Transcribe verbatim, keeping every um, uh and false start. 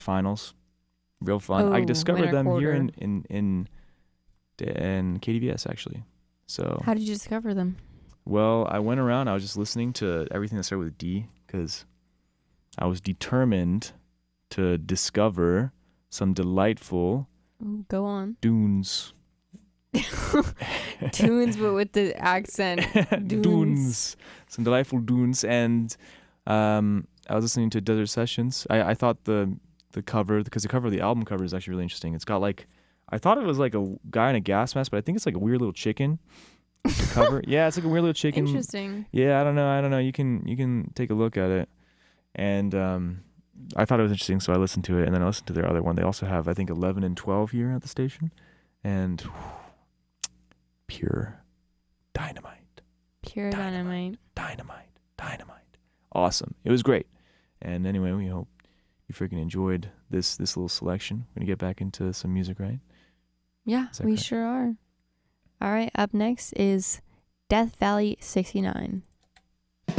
finals. Real fun. Oh, I discovered winter them here quarter. in in in in K D V S actually. So How did you discover them? well, I went around. I was just listening to everything that started with D because I was determined to discover some delightful Ooh, go on. dunes. Tunes, but with the accent. Dunes. Dunes. Some delightful dunes. And um, I was listening to Desert Sessions. I, I thought the the cover, because the cover of the album cover is actually really interesting. It's got like, I thought it was like a guy in a gas mask, but I think it's like a weird little chicken. The cover. Yeah, it's like a weird little chicken. Interesting. Yeah, I don't know. I don't know. You can you can take a look at it. And um, I thought it was interesting, so I listened to it, and then I listened to their other one. They also have, I think, eleven and twelve here at the station. And whew, pure dynamite. Pure dynamite. Dynamite. Dynamite. Awesome. It was great. And anyway, we hope you freaking enjoyed this this little selection. We're going to get back into some music, right? Yeah, we correct? sure are. All right, up next is Death Valley sixty-nine.